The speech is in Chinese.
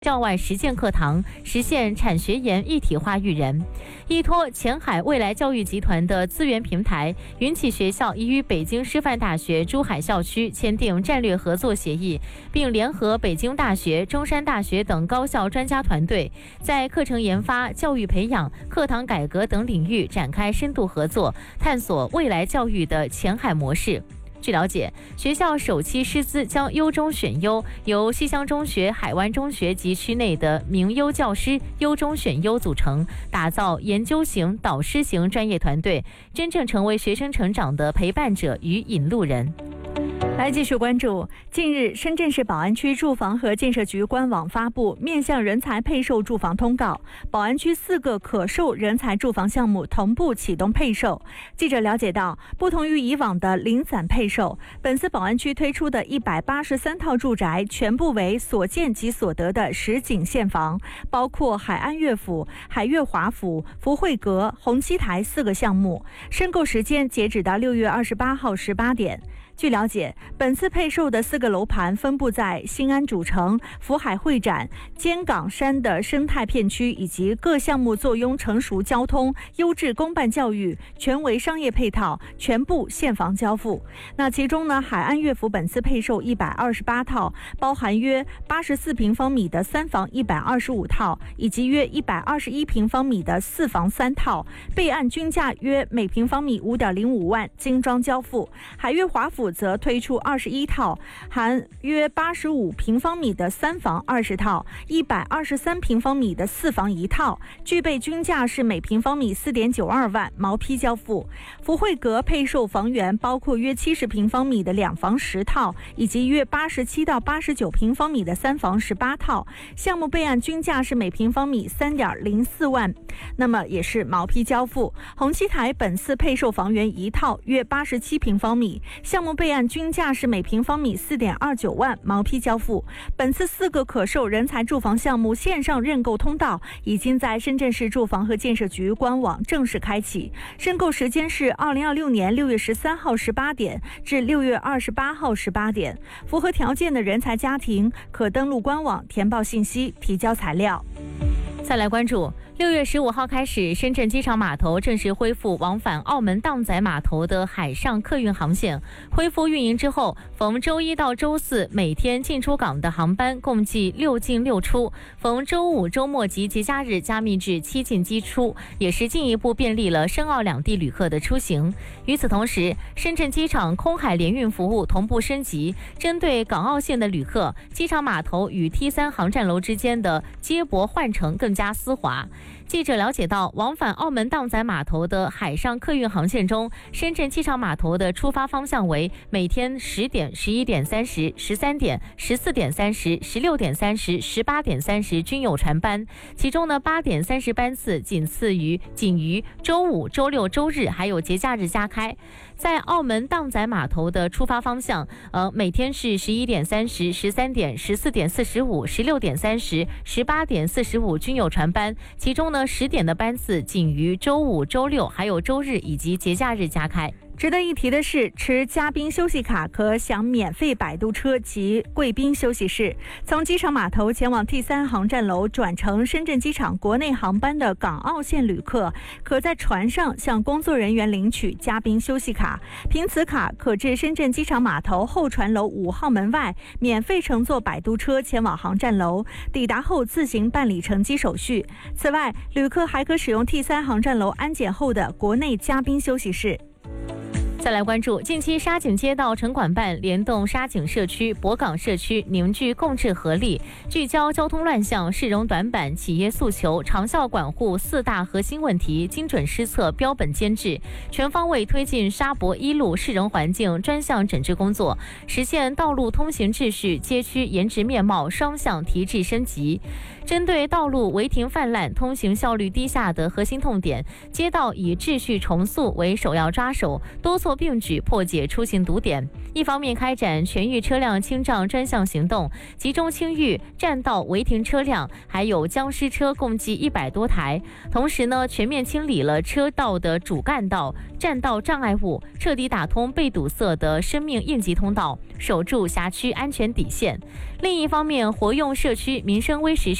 校外实践课堂，实现产学研一体化育人。依托前海未来教育集团的资源平台，云启学校已与北京师范大学珠海校区签订战略合作协议，并联合北京大学、中山大学等高校专家团队，在课程研发、教育培养、课堂改革等领域展开深度合作，探索未来教育的前海模式。据了解，学校首期师资将优中选优，由西乡中学、海湾中学及区内的名优教师优中选优组成，打造研究型、导师型专业团队，真正成为学生成长的陪伴者与引路人。 来继续关注，近日深圳市宝安区住房和建设局官网发布面向人才配售住房通告，宝安区4个可售人才住房项目同步启动配售。记者了解到，不同于以往的零散配售，本次宝安区推出的183套住宅全部为所见即所得的实景现房，包括海安悦府、海悦华府、福汇阁、红七台4个项目，申购时间截止到6月28号18点。据了解，本次配售的4个楼盘分布在新安主城、福海会展、尖岗山的生态片区，以及各项目坐拥成熟交通、优质公办教育、全为商业配套，全部现房交付。那其中呢，海安悦府本次配售128套，包含约84平方米的3房125套，以及约121平方米的4房3套，备案均价约每平方米5.05万，精装交付。海悦华府则推出21套，含约85平方米的3房20套，123平方米的4房1套，具备均价是每平方米4.92万，毛坯交付。福汇阁配售房源包括约70平方米的2房10套，以及约87到89平方米的3房18套，项目备案均价是每平方米3.04万，那么也是毛坯交付。红七台本次配售房源1套，约87平方米，项目备案均价是每平方米4.29万，毛坯交付。本次4个可售人才住房项目线上认购通道已经在深圳市住房和建设局官网正式开启，申购时间是2026年6月13号18点至6月28号18点。符合条件的人才家庭可登录官网填报信息，提交材料。 再来关注6月15号开始，深圳机场码头正式恢复往返澳门荡仔码头的海上客运航线。恢复运营之后，逢周一到周四每天进出港的航班共计6进6出，逢周五、周末及节假日加密至7进7出，也是进一步便利了深澳两地旅客的出行。与此同时，深圳机场空海联运服务同步升级，针对港澳线的旅客，机场码头与 T3 航站楼之间的接驳换乘更加丝滑。记者了解到，往返澳门荡仔码头的海上客运航线中，深圳机场码头的出发方向为每天10点、11点30、13点、14点30、16点30、18点30均有船班，其中呢8点30班次仅于周五、周六、周日还有节假日加开。在澳门荡仔码头的出发方向，每天是11点30、13点、14点45、16点30、18点45均有船班，其中呢10点的班次仅于周五、周六还有周日以及节假日加开。 值得一提的是，持嘉宾休息卡可享免费摆渡车及贵宾休息室。从机场码头前往 T3 航站楼转乘深圳机场国内航班的港澳线旅客，可在船上向工作人员领取嘉宾休息卡，凭此卡可至深圳机场码头候船楼5号门外免费乘坐摆渡车前往航站楼，抵达后自行办理乘机手续。此外，旅客还可使用 T3 航站楼安检后的国内嘉宾休息室。 再来关注，近期沙井街道城管办联动沙井社区、博港社区凝聚共治合力，聚焦交通乱象、市容短板、企业诉求、长效管护4大核心问题，精准施策、标本监制，全方位推进沙博一路市容环境专项整治工作，实现道路通行秩序、街区颜值面貌双向提质升级。针对道路违停泛滥、通行效率低下的核心痛点，街道以秩序重塑为首要抓手，多措措并举，破解出行堵点。一方面开展全域车辆清障专项行动，集中清域占道违停车辆，还有僵尸车共计100多台。同时呢，全面清理了车道的主干道、占道障碍物，彻底打通被堵塞的生命应急通道，守住辖区安全底线。另一方面，活用社区民生微时